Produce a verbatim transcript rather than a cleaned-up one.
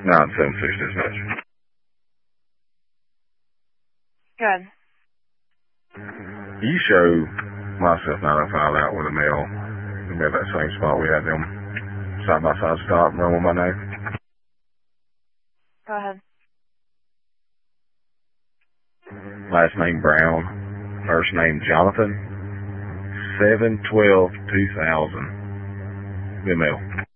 nine seven six dispatch. Good. You show myself nine oh five out with a male. We at that same spot. We had them side by side stop and run with my name. Go ahead. Last name Brown. First name Jonathan. seven twelve two thousand. Female.